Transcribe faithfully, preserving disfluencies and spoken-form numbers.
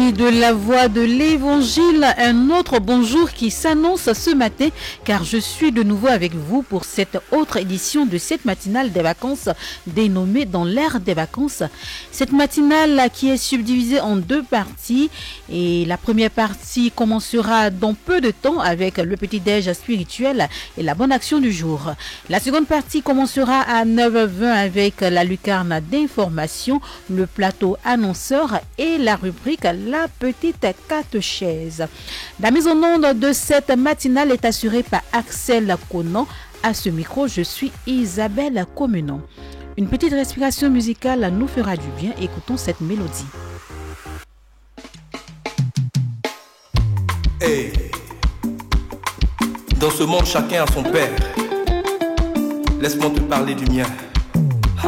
Amis de la voix de l'évangile, un autre bonjour qui s'annonce ce matin car je suis de nouveau avec vous pour cette autre édition de cette matinale des vacances dénommée Dans l'air des vacances. Cette matinale qui est subdivisée en deux parties et la première partie commencera dans peu de temps avec le petit-déj spirituel et la bonne action du jour. La seconde partie commencera à neuf heures vingt avec la lucarne d'information, le plateau annonceur et la rubrique La petite catéchèse. La mise en onde de cette matinale est assurée par Axel Conan. À ce micro, je suis Isabelle Comenon. Une petite respiration musicale nous fera du bien. Écoutons cette mélodie. Hey. Dans ce monde, chacun a son père. Laisse-moi te parler du mien.